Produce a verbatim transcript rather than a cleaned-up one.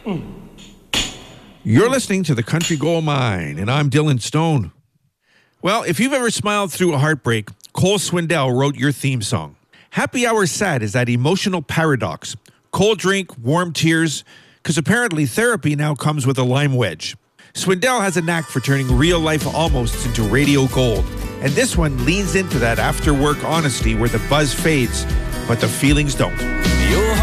You're listening to the Country Gold Mine, and I'm Dylan Stone. Well, if you've ever smiled through a heartbreak, Cole Swindell wrote your theme song. Happy Hour Sad is that emotional paradox. Cold drink, warm tears, because apparently therapy now comes with a lime wedge. Swindell has a knack for turning real-life almosts into radio gold. And this one leans into that after-work honesty where the buzz fades, but the feelings don't.